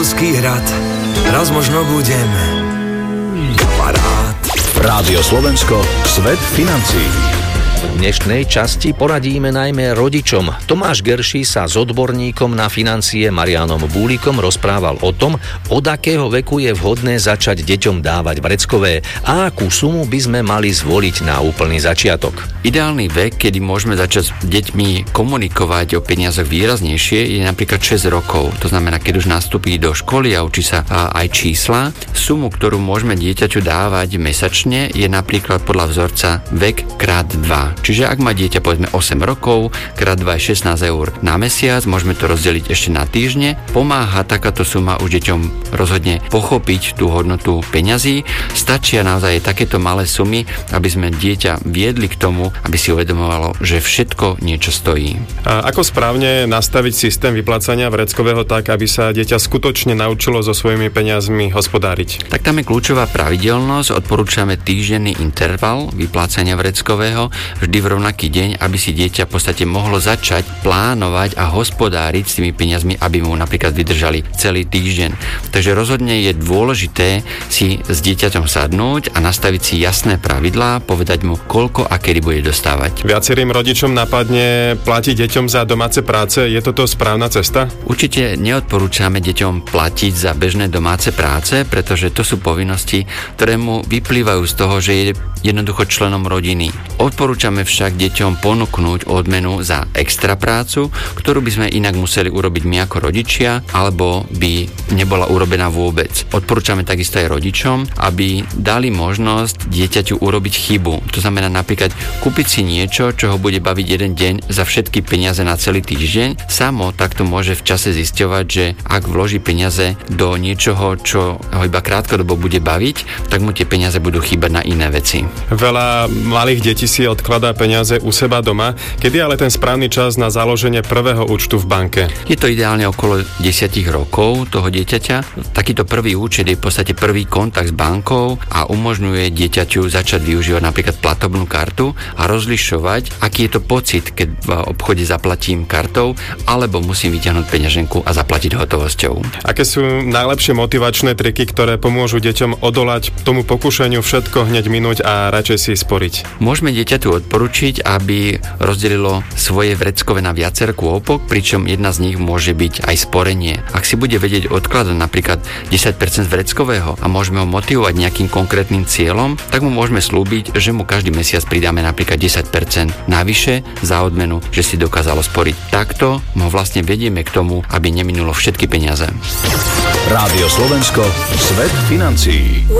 Kráľovský hrad. Raz možno budem kamarát. Rádio Slovensko, svet financií. V dnešnej časti poradíme najmä rodičom. Tomáš Gerší sa s odborníkom na financie Marianom Búlikom rozprával o tom, od akého veku je vhodné začať deťom dávať vreckové a akú sumu by sme mali zvoliť na úplný začiatok. Ideálny vek, kedy môžeme začať s deťmi komunikovať o peniazoch výraznejšie, je napríklad 6 rokov. To znamená, keď už nastúpi do školy a učí sa aj čísla. Sumu, ktorú môžeme dieťaťu dávať mesačne, je napríklad podľa vzorca vek krát 2. Čiže ak má dieťa povedzme 8 rokov, krát 2 je 16 eur na mesiac, môžeme to rozdeliť ešte na týždne. Pomáha takáto suma už deťom rozhodne pochopiť tú hodnotu peňazí. Stačia naozaj takéto malé sumy, aby sme dieťa viedli k tomu, aby si uvedomovalo, že všetko niečo stojí. A ako správne nastaviť systém vyplácania vreckového tak, aby sa dieťa skutočne naučilo so svojimi peniazmi hospodáriť? Tak tam je kľúčová pravidelnosť. Odporúčame týždenný interval vyplácania vreckového vždy v rovnaký deň, aby si dieťa v podstate mohlo začať plánovať a hospodáriť s tými peniazmi, aby mu napríklad vydržali celý týždeň. Takže rozhodne je dôležité si s dieťaťom sadnúť a nastaviť si jasné pravidlá, povedať mu, koľko a kedy bude dostávať. Viacerým rodičom napadne platiť deťom za domáce práce. Je toto správna cesta? Určite neodporúčame deťom platiť za bežné domáce práce, pretože to sú povinnosti, ktoré mu vyplývajú z toho, že je jednoducho členom rodiny. Odporúčame však deťom ponúknuť odmenu za extra prácu, ktorú by sme inak museli urobiť my ako rodičia, alebo by nebola urobená vôbec. Odporúčame takisto aj rodičom, aby dali možnosť dieťaťu urobiť chybu. To znamená napríklad kúpiť si niečo, čo ho bude baviť jeden deň za všetky peniaze na celý týždeň. Samo takto môže v čase zisťovať, že ak vloží peniaze do niečoho, čo ho iba krátkodobo bude baviť, tak mu tie peniaze budú chýbať na iné veci. Veľa malých detí si odkladá peniaze u seba doma. Kedy ale ten správny čas na založenie prvého účtu v banke? Je to ideálne okolo 10 rokov toho dieťaťa. Takýto prvý účet je v podstate prvý kontakt s bankou a umožňuje dieťaťu začať využívať napríklad platobnú kartu a rozlišovať, aký je to pocit, keď v obchode zaplatím kartou alebo musím vyťahnuť peňaženku a zaplatiť hotovosťou. Aké sú najlepšie motivačné triky, ktoré pomôžu deťom odolať tomu pokušeniu všetko hneď minúť a radšej si sporiť? Môžeme dieťaťu odporučiť, aby rozdelilo svoje vreckové na viacero kôpok, pričom jedna z nich môže byť aj sporenie. Ak si bude vedieť odkladať napríklad 10% vreckového a môžeme ho motivovať nejakým konkrétnym cieľom, tak mu môžeme slúbiť, že mu každý mesiac pridáme napríklad 10% navyše za odmenu, že si dokázalo sporiť. Takto ho vlastne vedieme k tomu, aby neminulo všetky peniaze. Rádio Slovensko, svet financií.